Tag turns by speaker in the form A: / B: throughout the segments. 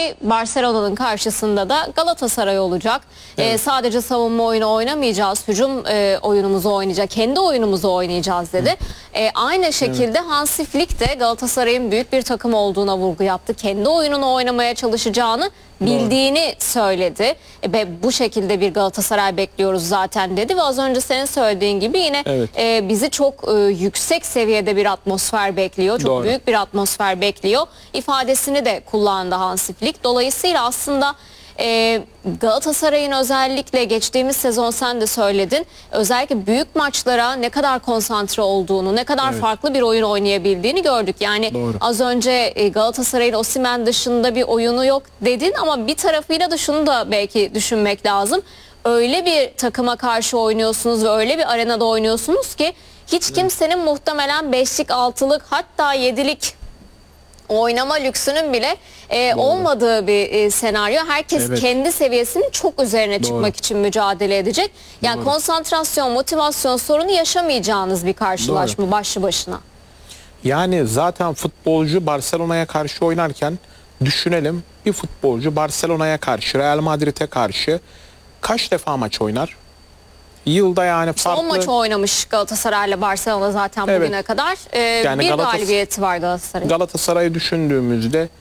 A: ki Barcelona'nın karşısında da Galatasaray olacak.
B: Evet.
A: Sadece savunma oyunu oynamayacağız, hücum oyunumuzu oynayacak, kendi oyunumuzu oynayacağız dedi. Aynı şekilde Hansi Flick de Galatasaray'ın büyük bir takım olduğuna vurgu yaptı. Kendi oyununu oynamaya çalışacağını bildiğini söyledi. Ve bu şekilde bir Galatasaray bekliyoruz zaten dedi ve az önce senin söylediğin gibi yine bizi çok yüksek seviyede bir atmosfer bekliyor. Çok büyük bir atmosfer bekliyor ifadesini de kullandı Hansi Flick. Dolayısıyla aslında Galatasaray'ın özellikle geçtiğimiz sezon sen de söyledin. Özellikle büyük maçlara ne kadar konsantre olduğunu, ne kadar farklı bir oyun oynayabildiğini gördük. Yani az önce Galatasaray'ın Osimhen dışında bir oyunu yok dedin ama bir tarafıyla da şunu da belki düşünmek lazım. Öyle bir takıma karşı oynuyorsunuz ve öyle bir arenada oynuyorsunuz ki hiç kimsenin muhtemelen 5'lik, 6'lık hatta 7'lik oynama lüksünün bile olmadığı bir senaryo. Herkes kendi seviyesinin çok üzerine çıkmak için mücadele edecek. Yani konsantrasyon, motivasyon sorunu yaşamayacağınız bir karşılaşma başlı başına.
B: Yani zaten futbolcu Barcelona'ya karşı oynarken düşünelim, bir futbolcu Barcelona'ya karşı, Real Madrid'e karşı kaç defa maç oynar? Yılda yani farklı...
A: 10 maç oynamış Galatasaray'la Barcelona zaten bugüne kadar.
B: Yani
A: bir galibiyeti var Galatasaray'ın.
B: Galatasaray'ı düşündüğümüzde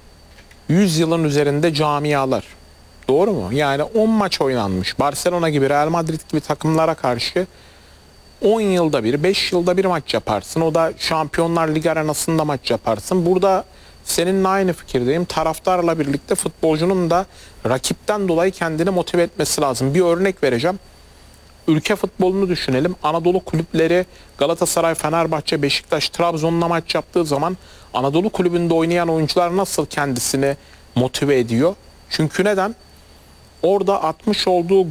B: 100 yılın üzerinde camialar. Doğru mu? Yani 10 maç oynanmış. Barcelona gibi, Real Madrid gibi takımlara karşı 10 yılda bir, 5 yılda bir maç yaparsın. O da Şampiyonlar Ligi arenasında maç yaparsın. Burada seninle aynı fikirdeyim. Taraftarla birlikte futbolcunun da rakipten dolayı kendini motive etmesi lazım. Bir örnek vereceğim. Ülke futbolunu düşünelim. Anadolu kulüpleri Galatasaray, Fenerbahçe, Beşiktaş, Trabzon'la maç yaptığı zaman Anadolu kulübünde oynayan oyuncular nasıl kendisini motive ediyor? Çünkü neden? Orada atmış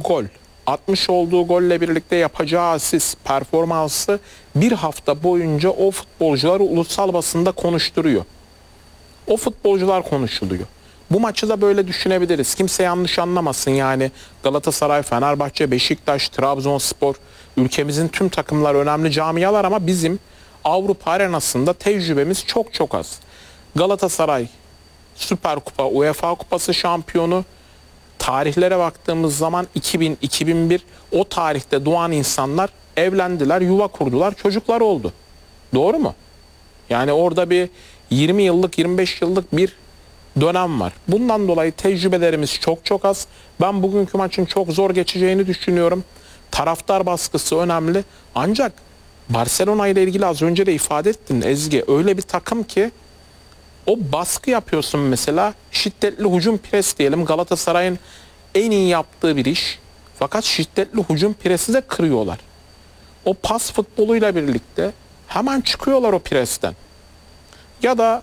B: olduğu golle birlikte yapacağı asist performansı bir hafta boyunca o futbolcuları ulusal basında konuşturuyor. O futbolcular konuşuluyor. Bu maçı da böyle düşünebiliriz. Kimse yanlış anlamasın yani Galatasaray, Fenerbahçe, Beşiktaş, Trabzonspor, ülkemizin tüm takımları önemli camialar ama bizim Avrupa arenasında tecrübemiz çok çok az. Galatasaray Süper Kupa, UEFA Kupası şampiyonu. Tarihlere baktığımız zaman 2000-2001 o tarihte doğan insanlar evlendiler, yuva kurdular, çocuklar oldu. Doğru mu? Yani orada bir 20 yıllık, 25 yıllık bir dönem var. Bundan dolayı tecrübelerimiz çok çok az. Ben bugünkü maçın çok zor geçeceğini düşünüyorum. Taraftar baskısı önemli. Ancak Barcelona ile ilgili az önce de ifade ettin Ezgi. Öyle bir takım ki o baskı yapıyorsun mesela. Şiddetli hücum pres diyelim. Galatasaray'ın en iyi yaptığı bir iş. Fakat şiddetli hücum presi de kırıyorlar. O pas futboluyla birlikte hemen çıkıyorlar o presten. Ya da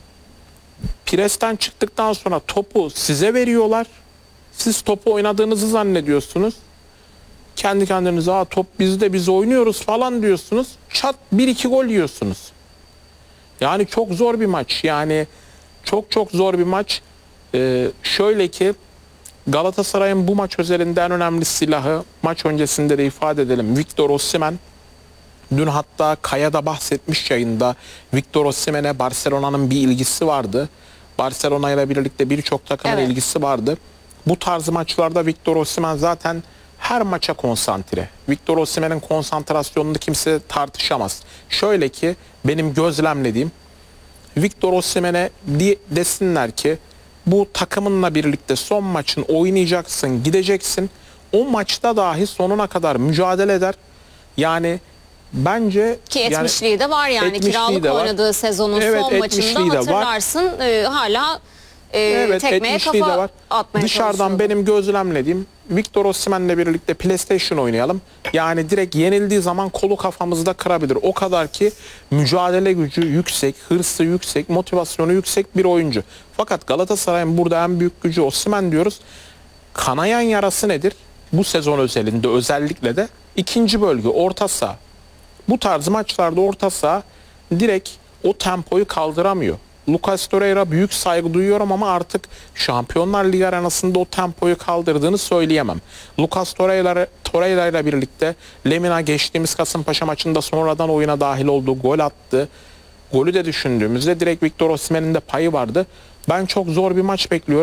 B: presten çıktıktan sonra topu size veriyorlar. Siz topu oynadığınızı zannediyorsunuz. Kendi kendinize top bizde, biz oynuyoruz falan diyorsunuz. Çat 1-2 gol yiyorsunuz. Yani çok zor bir maç. Yani çok çok zor bir maç. Şöyle ki Galatasaray'ın bu maç özelinde en önemli silahı, maç öncesinde de ifade edelim, Victor Osimhen. Dün hatta Kaya da bahsetmiş yayında, Victor Osimhen'e Barcelona'nın bir ilgisi vardı. Barcelona ile birlikte birçok takımın ilgisi vardı. Bu tarz maçlarda Victor Osimhen zaten her maça konsantre. Victor Osimhen'in konsantrasyonunu kimse tartışamaz. Şöyle ki benim gözlemlediğim, Victor Osimhen'e desinler ki bu takımınla birlikte son maçın oynayacaksın, gideceksin. O maçta dahi sonuna kadar mücadele eder. Yani bence
A: ki etmişliği de var yani kiralık oynadığı sezonun son maçında hatırlarsın hala tekmeye kafa atmaya
B: dışarıdan benim gözlemlediğim Victor Osimhen'le birlikte PlayStation oynayalım. Yani direkt yenildiği zaman kolu kafamızda kırabilir. O kadar ki mücadele gücü yüksek, hırsı yüksek, motivasyonu yüksek bir oyuncu. Fakat Galatasaray'ın burada en büyük gücü Osimhen diyoruz. Kanayan yarası nedir? Bu sezon özelinde özellikle de ikinci bölge, orta saha. Bu tarz maçlarda orta saha direkt o tempoyu kaldıramıyor. Lucas Torreira büyük saygı duyuyorum ama artık Şampiyonlar Ligi arenasında o tempoyu kaldırdığını söyleyemem. Lucas Torreira ile birlikte Lemina geçtiğimiz Kasımpaşa maçında sonradan oyuna dahil olduğu gol attı. Golü de düşündüğümüzde direkt Victor Osimhen'in de payı vardı. Ben çok zor bir maç bekliyorum.